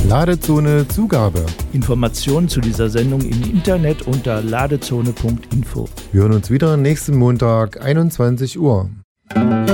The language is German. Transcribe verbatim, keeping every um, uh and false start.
Ladezone Zugabe. Informationen zu dieser Sendung im Internet unter ladezone punkt info. Wir hören uns wieder nächsten Montag, einundzwanzig Uhr.